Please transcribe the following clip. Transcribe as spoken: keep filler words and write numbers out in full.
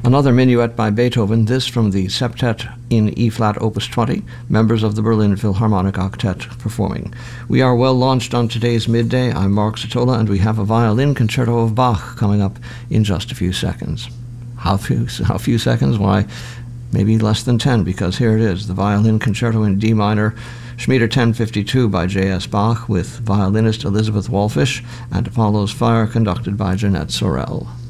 Another minuet by Beethoven, this from the Septet in E-flat Opus twenty, members of the Berlin Philharmonic Octet performing. We are well launched on today's midday. I'm Mark Satola, and we have a violin concerto of Bach coming up in just a few seconds. How few, how few seconds? Why, maybe less than ten, because here it is, the violin concerto in D minor, Schmieder ten fifty-two by J S Bach, with violinist Elizabeth Walfish and Apollo's Fire conducted by Jeanette Sorel.